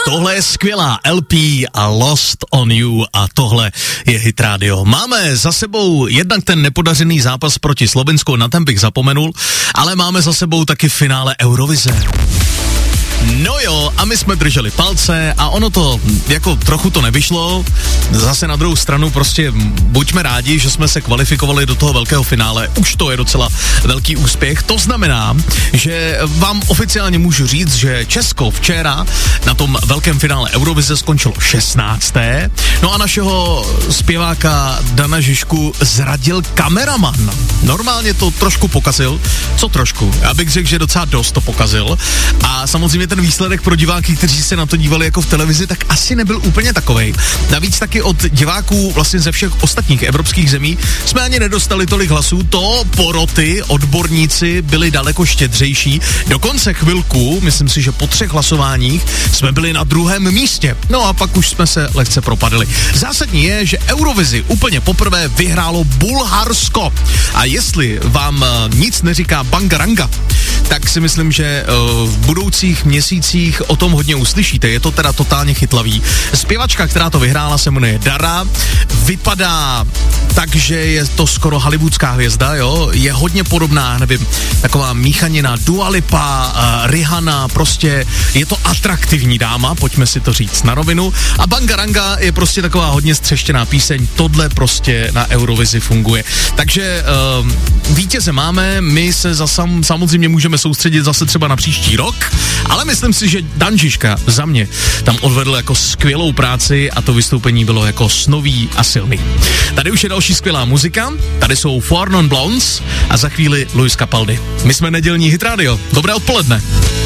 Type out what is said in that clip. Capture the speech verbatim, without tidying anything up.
Tohle je skvělá L P a Lost on You a tohle je Hit Radio. Máme za sebou jednak ten nepodařený zápas proti Slovinsku, na ten bych zapomenul, ale máme za sebou taky finále Eurovize. No jo, a my jsme drželi palce a ono to, jako trochu to nevyšlo, zase na druhou stranu prostě buďme rádi, že jsme se kvalifikovali do toho velkého finále, už to je docela velký úspěch, to znamená, že vám oficiálně můžu říct, že Česko včera na tom velkém finále Eurovize skončilo šestnácté No a našeho zpěváka Dana Žižku zradil kameraman. Normálně to trošku pokazil, co trošku, já bych řekl, že docela dost to pokazil a samozřejmě ten výsledek pro diváky, kteří se na to dívali jako v televizi, tak asi nebyl úplně takovej. Navíc taky od diváků vlastně ze všech ostatních evropských zemí jsme ani nedostali tolik hlasů, to poroty, odborníci byli daleko štědřejší. Dokonce chvilku, myslím si, že po třech hlasováních jsme byli na druhém místě. No a pak už jsme se lehce propadli. Zásadní je, že Eurovizi úplně poprvé vyhrálo Bulharsko. A jestli vám nic neříká Bangaranga, tak si myslím, že uh, v budoucích měsících o tom hodně uslyšíte. Je to teda totálně chytlavý. Zpěvačka, která to vyhrála, se jmenuje Dara. Vypadá tak, že je to skoro hollywoodská hvězda, jo. Je hodně podobná, nevím, taková míchanina Dua Lipa, uh, Rihanna, prostě je to atraktivní dáma, pojďme si to říct na rovinu. A Bangaranga je prostě taková hodně střeštěná píseň. Tohle prostě na Eurovizi funguje. Takže uh, vítěze máme, my se za sam, samozřejmě můžeme soustředit zase třeba na příští rok, ale myslím si, že Dan Žižka za mě tam odvedl jako skvělou práci a to vystoupení bylo jako snový a silný. Tady už je další skvělá muzika, tady jsou Four Non Blondes a za chvíli Luis Capaldi. My jsme nedělní Hit Radio. Dobré odpoledne.